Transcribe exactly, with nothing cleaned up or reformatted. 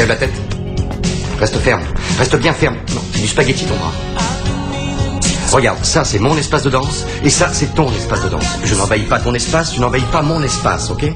Lève la tête. Reste ferme. Reste bien ferme. Non, c'est du spaghetti ton bras. Regarde, ça c'est mon espace de danse et ça c'est ton espace de danse. Je n'envahis pas ton espace, tu n'envahis pas mon espace, ok ?